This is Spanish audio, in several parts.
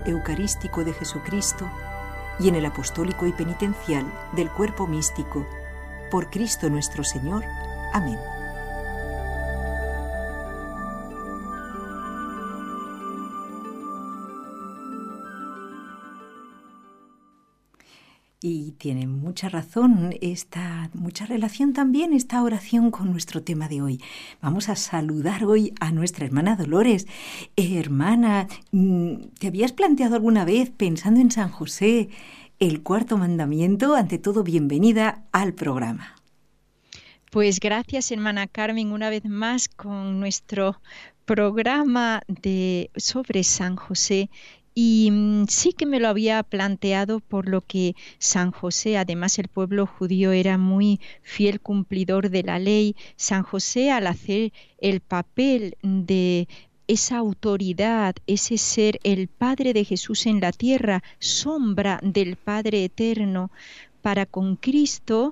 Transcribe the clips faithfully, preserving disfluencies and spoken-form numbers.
eucarístico de Jesucristo y en el apostólico y penitencial del cuerpo místico, por Cristo nuestro Señor. Amén. Y tiene mucha razón, esta, mucha relación también esta oración con nuestro tema de hoy. Vamos a saludar hoy a nuestra hermana Dolores. Eh, hermana, ¿te habías planteado alguna vez, pensando en San José, el cuarto mandamiento? Ante todo, bienvenida al programa. Pues gracias, hermana Carmen, una vez más con nuestro programa de, sobre San José. Y mm, sí que me lo había planteado, por lo que San José, además el pueblo judío era muy fiel cumplidor de la ley. San José, al hacer el papel de esa autoridad, ese ser el Padre de Jesús en la tierra, sombra del Padre eterno, para con Cristo,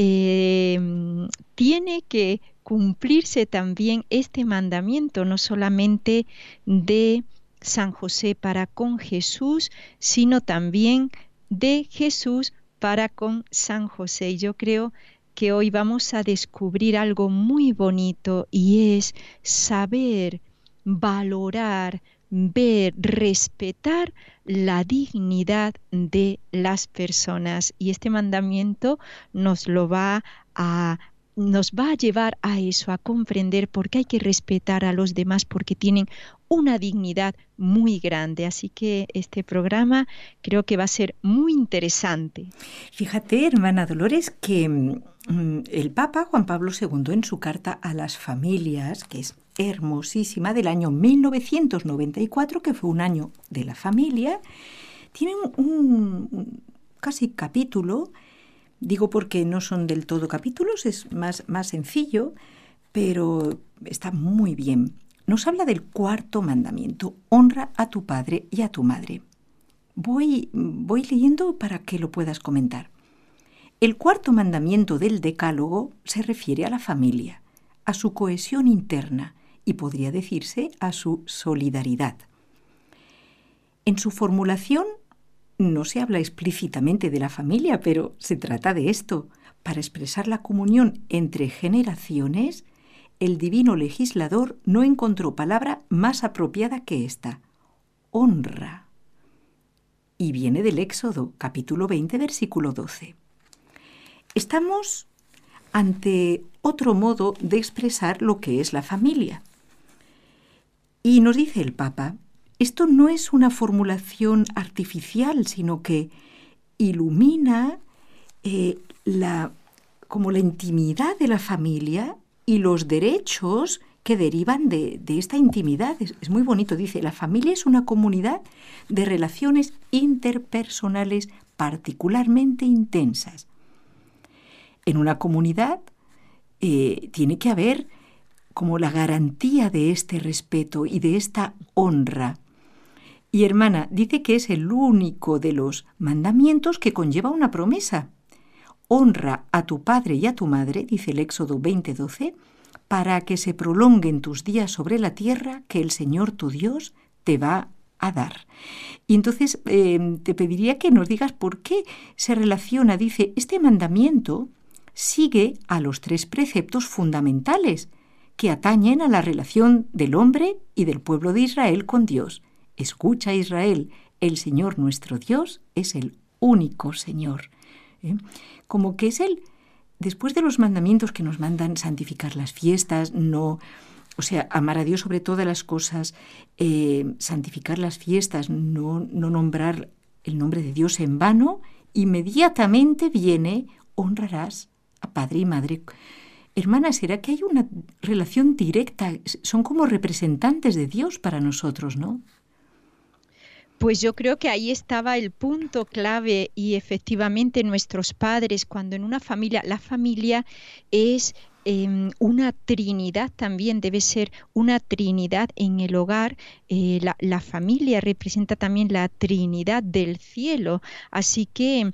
eh, tiene que cumplirse también este mandamiento, no solamente de San José para con Jesús, sino también de Jesús para con San José. Y yo creo que hoy vamos a descubrir algo muy bonito, y es saber valorar, ver, respetar la dignidad de las personas. Y este mandamiento nos lo va a nos va a llevar a eso, a comprender por qué hay que respetar a los demás, porque tienen una dignidad muy grande. Así que este programa creo que va a ser muy interesante. Fíjate, hermana Dolores, que mm, el Papa Juan Pablo segundo, en su carta a las familias, que es hermosísima, del año mil novecientos noventa y cuatro, que fue un año de la familia, tiene un, un, un casi capítulo. Digo porque no son del todo capítulos, es más, más sencillo, pero está muy bien. Nos habla del cuarto mandamiento: honra a tu padre y a tu madre. Voy, voy leyendo para que lo puedas comentar. El cuarto mandamiento del Decálogo se refiere a la familia, a su cohesión interna y podría decirse a su solidaridad. En su formulación no se habla explícitamente de la familia, pero se trata de esto. Para expresar la comunión entre generaciones, el divino legislador no encontró palabra más apropiada que esta: honra. Y viene del Éxodo, capítulo veinte, versículo doce. Estamos ante otro modo de expresar lo que es la familia. Y nos dice el Papa: esto no es una formulación artificial, sino que ilumina eh, la, como la intimidad de la familia y los derechos que derivan de, de esta intimidad. Es, es muy bonito, dice: la familia es una comunidad de relaciones interpersonales particularmente intensas. En una comunidad eh, tiene que haber como la garantía de este respeto y de esta honra. Y hermana, dice que es el único de los mandamientos que conlleva una promesa. Honra a tu padre y a tu madre, dice el Éxodo veinte doce, para que se prolonguen tus días sobre la tierra que el Señor tu Dios te va a dar. Y entonces eh, te pediría que nos digas por qué se relaciona, dice, este mandamiento sigue a los tres preceptos fundamentales que atañen a la relación del hombre y del pueblo de Israel con Dios. Escucha, Israel, el Señor nuestro Dios es el único Señor. ¿Eh? Como que es Él, después de los mandamientos que nos mandan santificar las fiestas, no, o sea, amar a Dios sobre todas las cosas, eh, santificar las fiestas, no, no nombrar el nombre de Dios en vano, inmediatamente viene: honrarás a padre y madre. Hermana, ¿será que hay una relación directa? Son como representantes de Dios para nosotros, ¿no? Pues yo creo que ahí estaba el punto clave, y efectivamente nuestros padres, cuando en una familia, la familia es eh, una trinidad también, debe ser una trinidad en el hogar. Eh, la, la familia representa también la trinidad del cielo, así que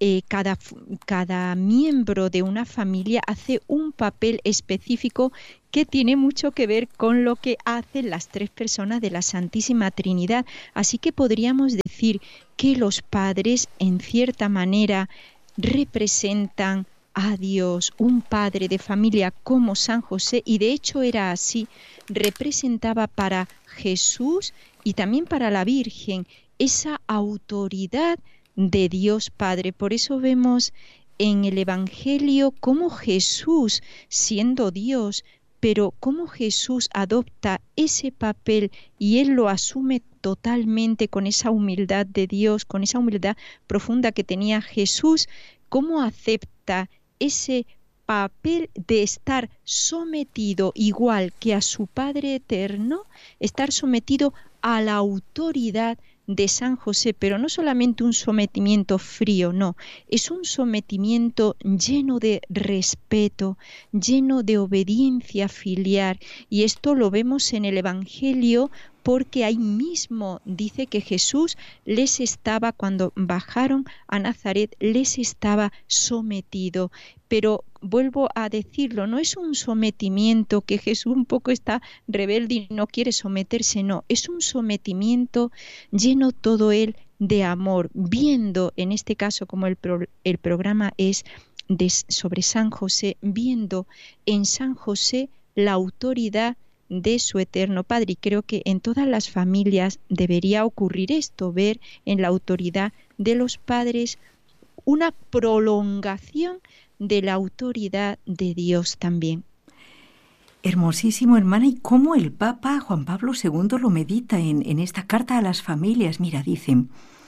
eh, cada, cada miembro de una familia hace un papel específico que tiene mucho que ver con lo que hacen las tres personas de la Santísima Trinidad. Así que podríamos decir que los padres, en cierta manera, representan a Dios, un padre de familia como San José, y de hecho era así, representaba para Jesús y también para la Virgen esa autoridad de Dios Padre. Por eso vemos en el Evangelio cómo Jesús, siendo Dios, pero cómo Jesús adopta ese papel y Él lo asume totalmente con esa humildad de Dios, con esa humildad profunda que tenía Jesús, cómo acepta ese papel de estar sometido igual que a su Padre eterno, estar sometido a la autoridad de San José, pero no solamente un sometimiento frío, no, es un sometimiento lleno de respeto, lleno de obediencia filial, y esto lo vemos en el Evangelio porque ahí mismo dice que Jesús les estaba, cuando bajaron a Nazaret, les estaba sometido. Pero vuelvo a decirlo, no es un sometimiento que Jesús un poco está rebelde y no quiere someterse, no, es un sometimiento lleno todo él de amor, viendo, en este caso como el, pro, el programa es de, sobre San José, viendo en San José la autoridad de su eterno Padre. Y creo que en todas las familias debería ocurrir esto, ver en la autoridad de los padres una prolongación de la autoridad de Dios también. Hermosísimo, hermana, y cómo el Papa Juan Pablo segundo lo medita en, en esta carta a las familias. Mira, dicen,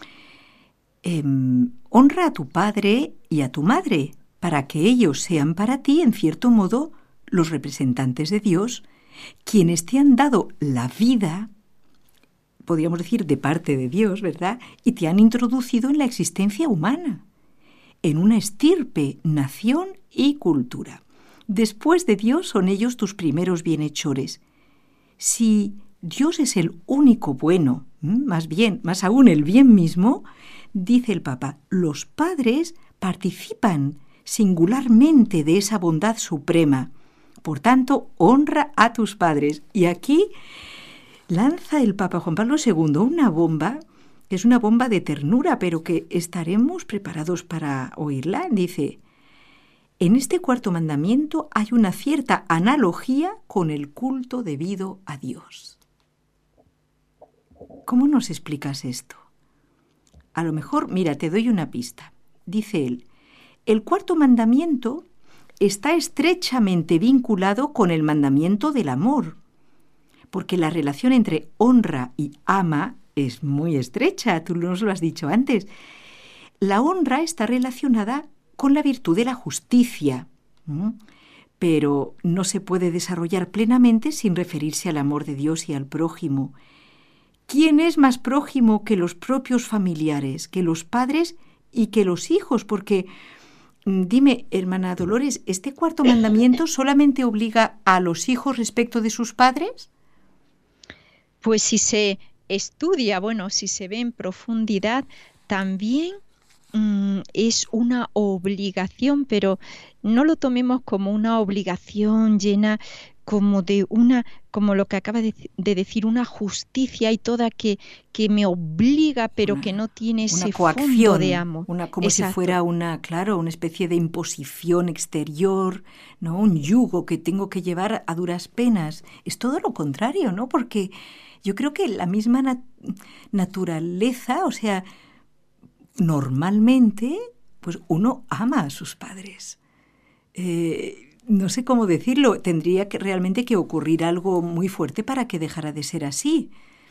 eh, honra a tu padre y a tu madre, para que ellos sean para ti, en cierto modo, los representantes de Dios, quienes te han dado la vida, podríamos decir de parte de Dios, ¿verdad?, y te han introducido en la existencia humana, en una estirpe, nación y cultura. Después de Dios son ellos tus primeros bienhechores. Si Dios es el único bueno, más bien, más aún el bien mismo, dice el Papa, los padres participan singularmente de esa bondad suprema. Por tanto, honra a tus padres. Y aquí lanza el Papa Juan Pablo segundo una bomba, que es una bomba de ternura, pero que estaremos preparados para oírla. Dice, en este cuarto mandamiento hay una cierta analogía con el culto debido a Dios. ¿Cómo nos explicas esto? A lo mejor, mira, te doy una pista. Dice él, el cuarto mandamiento está estrechamente vinculado con el mandamiento del amor, porque la relación entre honra y ama es muy estrecha, tú nos lo has dicho antes. La honra está relacionada con la virtud de la justicia, ¿Mm? pero no se puede desarrollar plenamente sin referirse al amor de Dios y al prójimo. ¿Quién es más prójimo que los propios familiares, que los padres y que los hijos? Porque, dime, hermana Dolores, ¿este cuarto mandamiento solamente obliga a los hijos respecto de sus padres? Pues si se estudia, bueno, si se ve en profundidad, también mmm, es una obligación, pero no lo tomemos como una obligación llena como de una, como lo que acaba de, de decir, una justicia y toda que, que me obliga, pero una, que no tiene ese coacción, fondo de amor. Una, como Exacto. si fuera una, claro, una especie de imposición exterior, ¿no? Un yugo que tengo que llevar a duras penas. Es todo lo contrario, ¿no? Porque yo creo que la misma nat- naturaleza, o sea, normalmente, pues uno ama a sus padres. Eh, no sé cómo decirlo, tendría que realmente que ocurrir algo muy fuerte para que dejara de ser así.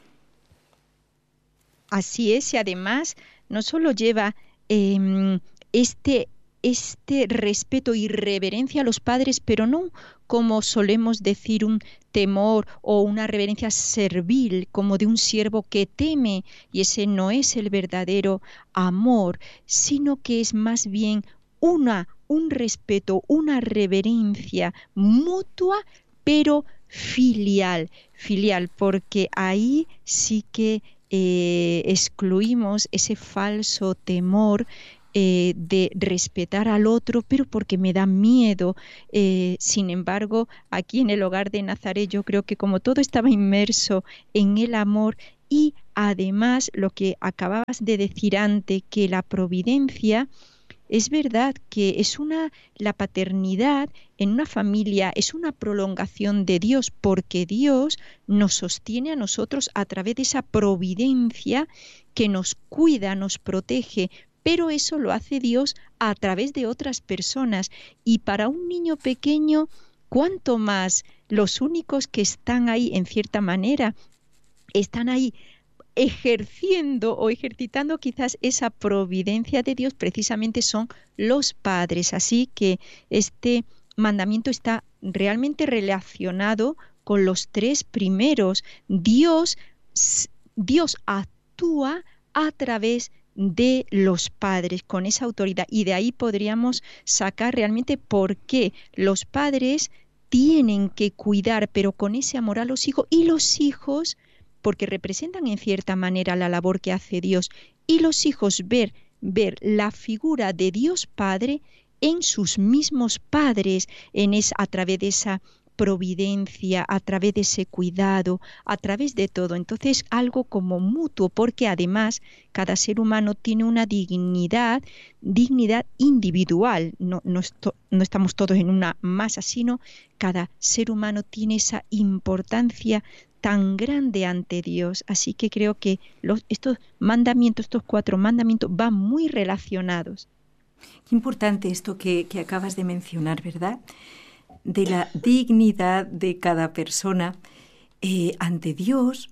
Así es, y además no solo lleva eh, este, este respeto y reverencia a los padres, pero no como solemos decir un temor o una reverencia servil, como de un siervo que teme, y ese no es el verdadero amor, sino que es más bien una, un respeto, una reverencia mutua, pero filial, filial, porque ahí sí que Eh, excluimos ese falso temor eh, de respetar al otro, pero porque me da miedo. Eh, sin embargo, aquí en el hogar de Nazaret yo creo que como todo estaba inmerso en el amor, y además lo que acababas de decir antes, que la providencia, es verdad que es una, la paternidad en una familia es una prolongación de Dios, porque Dios nos sostiene a nosotros a través de esa providencia que nos cuida, nos protege, pero eso lo hace Dios a través de otras personas. Y para un niño pequeño, cuánto más los únicos que están ahí, en cierta manera, están ahí ejerciendo o ejercitando quizás esa providencia de Dios, precisamente son los padres. Así que este mandamiento está realmente relacionado con los tres primeros. Dios, Dios actúa a través de los padres con esa autoridad, y de ahí podríamos sacar realmente por qué los padres tienen que cuidar, pero con ese amor, a los hijos, y los hijos porque representan en cierta manera la labor que hace Dios, y los hijos ver, ver la figura de Dios Padre en sus mismos padres, en esa, a través de esa providencia, a través de ese cuidado, a través de todo. Entonces, algo como mutuo, porque además cada ser humano tiene una dignidad, dignidad individual. No, no, esto, no estamos todos en una masa, sino cada ser humano tiene esa importancia tan grande ante Dios. Así que creo que los, estos mandamientos, estos cuatro mandamientos, van muy relacionados. Qué importante esto que, que acabas de mencionar, ¿verdad? De la dignidad de cada persona eh, ante Dios,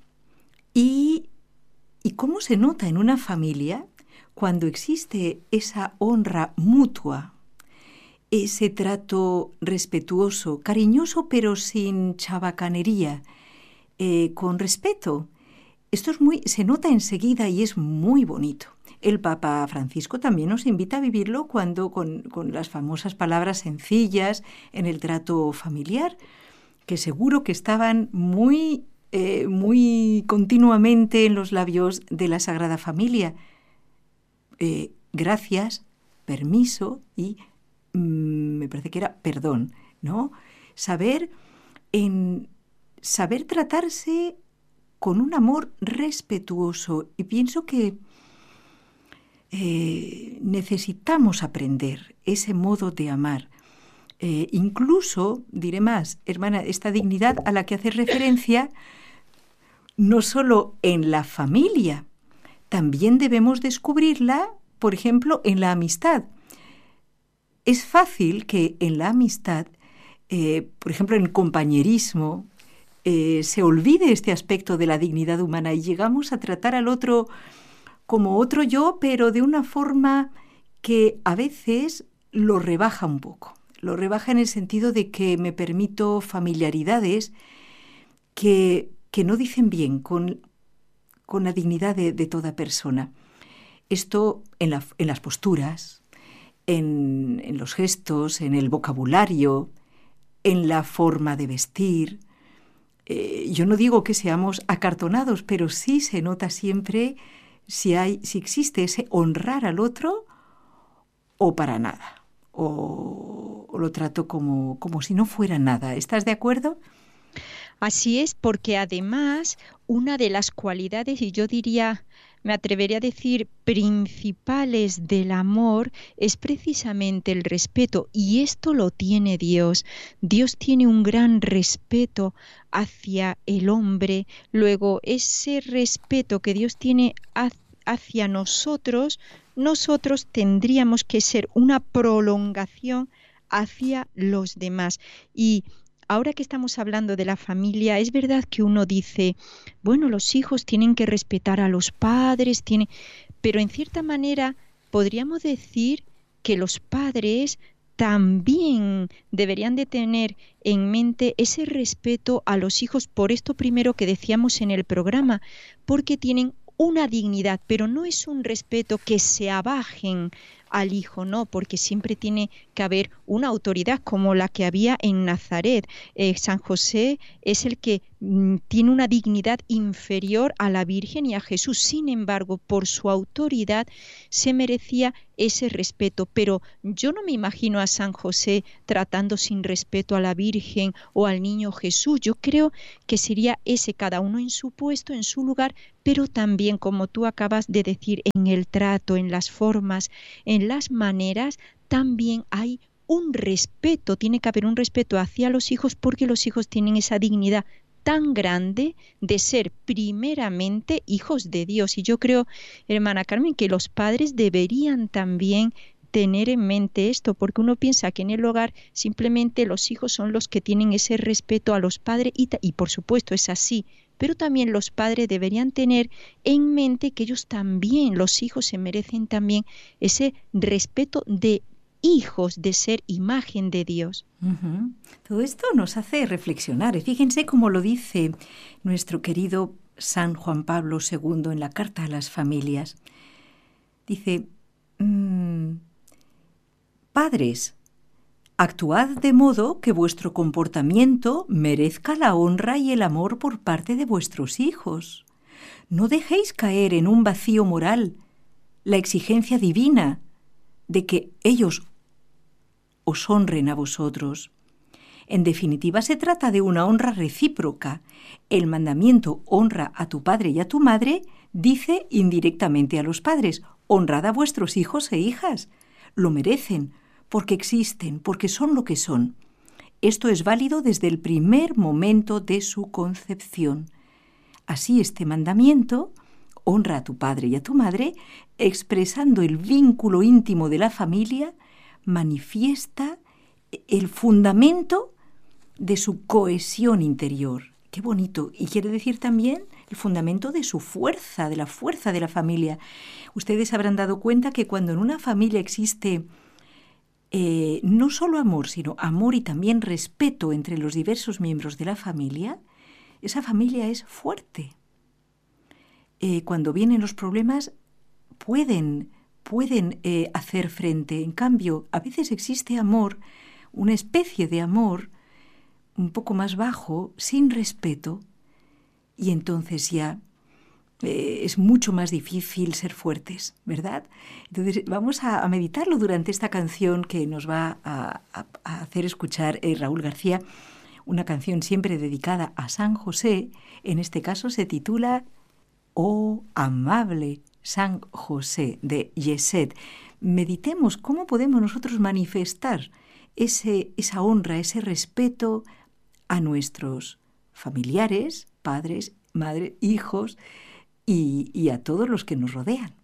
y, y cómo se nota en una familia cuando existe esa honra mutua, ese trato respetuoso, cariñoso, pero sin chabacanería, Eh, con respeto. Esto es muy, se nota enseguida y es muy bonito. El Papa Francisco también nos invita a vivirlo cuando con, con las famosas palabras sencillas en el trato familiar, que seguro que estaban muy, eh, muy continuamente en los labios de la Sagrada Familia. Eh, gracias, permiso y mm, me parece que era perdón, ¿no? Saber en Saber tratarse con un amor respetuoso. Y pienso que eh, necesitamos aprender ese modo de amar. Eh, incluso, diré más, hermana, esta dignidad a la que haces referencia, no solo en la familia, también debemos descubrirla, por ejemplo, en la amistad. Es fácil que en la amistad, eh, por ejemplo, en el compañerismo, Eh, se olvide este aspecto de la dignidad humana y llegamos a tratar al otro como otro yo, pero de una forma que a veces lo rebaja un poco. Lo rebaja en el sentido de que me permito familiaridades que, que no dicen bien con, con la dignidad de, de toda persona. Esto en, la, en las posturas, en, en los gestos, en el vocabulario, en la forma de vestir. Eh, yo no digo que seamos acartonados, pero sí se nota siempre si hay, si existe ese honrar al otro o para nada, o, o lo trato como, como si no fuera nada. ¿Estás de acuerdo? Así es, porque además una de las cualidades, y yo diría, me atrevería a decir, principales del amor es precisamente el respeto, y esto lo tiene Dios. Dios tiene un gran respeto hacia el hombre. Luego, ese respeto que Dios tiene hacia nosotros, nosotros tendríamos que ser una prolongación hacia los demás. Y ahora que estamos hablando de la familia, es verdad que uno dice, bueno, los hijos tienen que respetar a los padres, tienen... pero en cierta manera podríamos decir que los padres también deberían de tener en mente ese respeto a los hijos, por esto primero que decíamos en el programa, porque tienen una dignidad, pero no es un respeto que se abajen al hijo, no, porque siempre tiene que haber una autoridad como la que había en Nazaret. Eh, San José es el que mm, tiene una dignidad inferior a la Virgen y a Jesús. Sin embargo, por su autoridad se merecía ese respeto, pero yo no me imagino a San José tratando sin respeto a la Virgen o al niño Jesús. Yo creo que sería ese, cada uno en su puesto, en su lugar, pero también, como tú acabas de decir, en el trato, en las formas, en las maneras, también hay un respeto, tiene que haber un respeto hacia los hijos, porque los hijos tienen esa dignidad tan grande de ser primeramente hijos de Dios. Y yo creo, hermana Carmen, que los padres deberían también tener en mente esto, porque uno piensa que en el hogar simplemente los hijos son los que tienen ese respeto a los padres, y, y por supuesto es así, pero también los padres deberían tener en mente que ellos también, los hijos se merecen también ese respeto de hijos, de ser imagen de Dios. Uh-huh. Todo esto nos hace reflexionar. Fíjense cómo lo dice nuestro querido San Juan Pablo segundo en la Carta a las Familias. Dice, mmm, padres, actuad de modo que vuestro comportamiento merezca la honra y el amor por parte de vuestros hijos. No dejéis caer en un vacío moral la exigencia divina de que ellos os honren a vosotros. En definitiva, se trata de una honra recíproca. El mandamiento honra a tu padre y a tu madre dice indirectamente a los padres, honrad a vuestros hijos e hijas. Lo merecen, porque existen, porque son lo que son. Esto es válido desde el primer momento de su concepción. Así, este mandamiento, honra a tu padre y a tu madre, expresando el vínculo íntimo de la familia, manifiesta el fundamento de su cohesión interior. Qué bonito. Y quiere decir también el fundamento de su fuerza, de la fuerza de la familia. Ustedes habrán dado cuenta que cuando en una familia existe eh, no solo amor, sino amor y también respeto entre los diversos miembros de la familia, esa familia es fuerte. Eh, cuando vienen los problemas, pueden pueden eh, hacer frente. En cambio, a veces existe amor, una especie de amor un poco más bajo, sin respeto, y entonces ya eh, es mucho más difícil ser fuertes, ¿verdad? Entonces vamos a, a meditarlo durante esta canción que nos va a, a, a hacer escuchar eh, Raúl García, una canción siempre dedicada a San José. En este caso se titula Oh amable San José de Yeset. Meditemos cómo podemos nosotros manifestar ese, esa honra, ese respeto a nuestros familiares, padres, madres, hijos y, y a todos los que nos rodean.